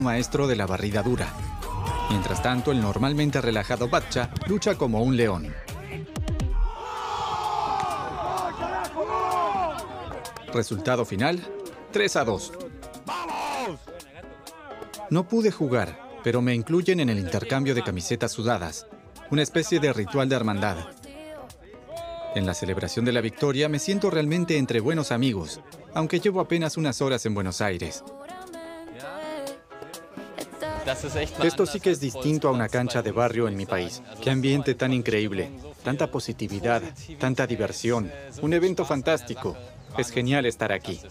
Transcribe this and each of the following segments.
maestro de la barrida dura. Mientras tanto, el normalmente relajado Batcha lucha como un león. Resultado final, 3-2. No pude jugar, pero me incluyen en el intercambio de camisetas sudadas, una especie de ritual de hermandad. En la celebración de la victoria me siento realmente entre buenos amigos, aunque llevo apenas unas horas en Buenos Aires. Esto sí que es distinto a una cancha de barrio en mi país. Qué ambiente tan increíble, tanta positividad, tanta diversión, un evento fantástico. Es genial estar aquí.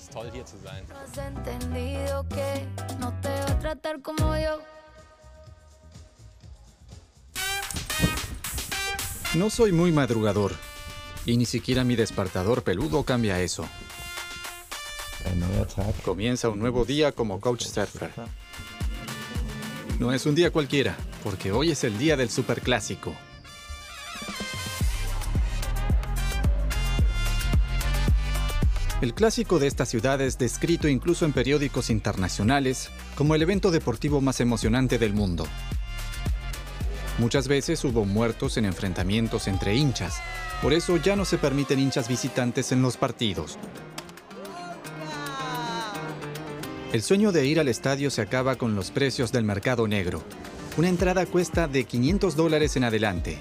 No soy muy madrugador, y ni siquiera mi despertador peludo cambia eso. Comienza un nuevo día como Couchsurfer. No es un día cualquiera, porque hoy es el día del superclásico. El clásico de esta ciudad es descrito incluso en periódicos internacionales como el evento deportivo más emocionante del mundo. Muchas veces hubo muertos en enfrentamientos entre hinchas, por eso ya no se permiten hinchas visitantes en los partidos. El sueño de ir al estadio se acaba con los precios del mercado negro. Una entrada cuesta de $500 en adelante.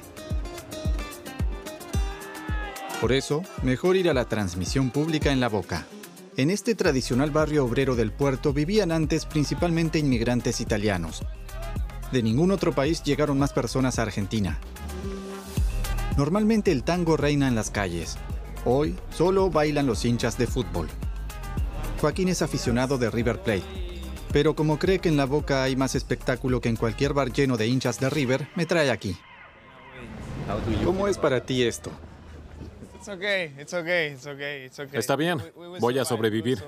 Por eso, mejor ir a la transmisión pública en La Boca. En este tradicional barrio obrero del puerto vivían antes principalmente inmigrantes italianos. De ningún otro país llegaron más personas a Argentina. Normalmente el tango reina en las calles. Hoy solo bailan los hinchas de fútbol. Joaquín es aficionado de River Plate, pero como cree que en La Boca hay más espectáculo que en cualquier bar lleno de hinchas de River, me trae aquí. ¿Cómo es para ti esto? Está bien, voy a sobrevivir.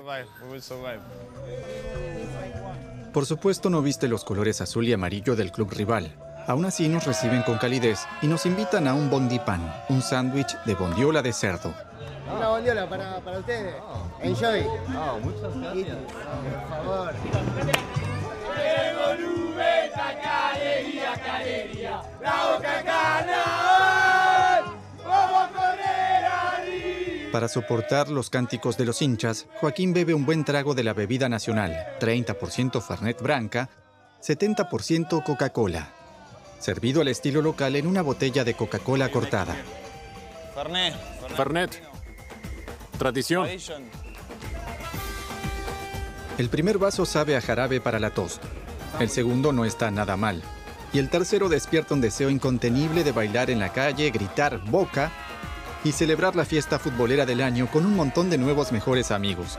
Por supuesto no viste los colores azul y amarillo del club rival. Aún así nos reciben con calidez y nos invitan a un bondipan, un sándwich de bondiola de cerdo. Una bondiola para ustedes. Enjoy. Muchas gracias. Por favor. Para soportar los cánticos de los hinchas, Joaquín bebe un buen trago de la bebida nacional, 30% Fernet Branca, 70% Coca-Cola, servido al estilo local en una botella de Coca-Cola cortada. Fernet. Tradición. El primer vaso sabe a jarabe para la tos. El segundo no está nada mal. Y el tercero despierta un deseo incontenible de bailar en la calle, gritar Boca y celebrar la fiesta futbolera del año con un montón de nuevos mejores amigos.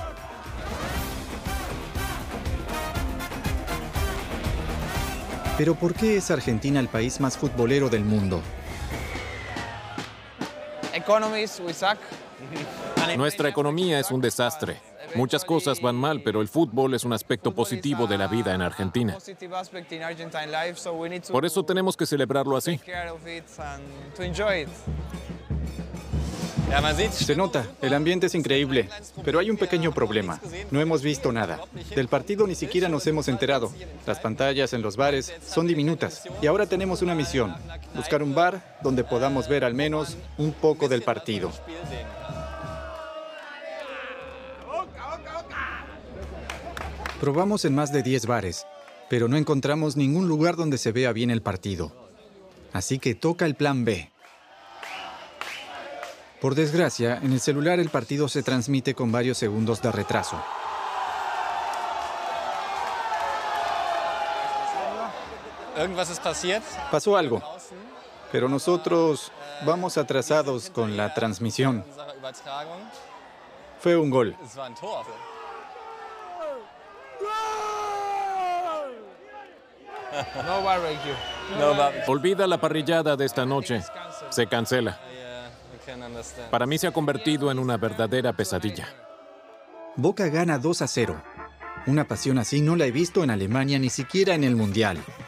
Pero ¿por qué es Argentina el país más futbolero del mundo? Nuestra economía es un desastre. Muchas cosas van mal, pero el fútbol es un aspecto positivo de la vida en Argentina. Por eso tenemos que celebrarlo así. Se nota, el ambiente es increíble, pero hay un pequeño problema. No hemos visto nada. Del partido ni siquiera nos hemos enterado. Las pantallas en los bares son diminutas. Y ahora tenemos una misión, buscar un bar donde podamos ver al menos un poco del partido. Probamos en más de 10 bares, pero no encontramos ningún lugar donde se vea bien el partido. Así que toca el plan B. Por desgracia, en el celular el partido se transmite con varios segundos de retraso. Pasó algo, pero nosotros vamos atrasados con la transmisión. Fue un gol. Olvida la parrillada de esta noche. Se cancela. Para mí se ha convertido en una verdadera pesadilla. Boca gana 2-0. Una pasión así no la he visto en Alemania ni siquiera en el Mundial.